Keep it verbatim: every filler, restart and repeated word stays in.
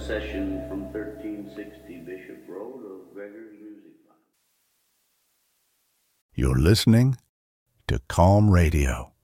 session from thirteen sixty Bishop Road of Gregor's Music Box. You're listening to Calm Radio.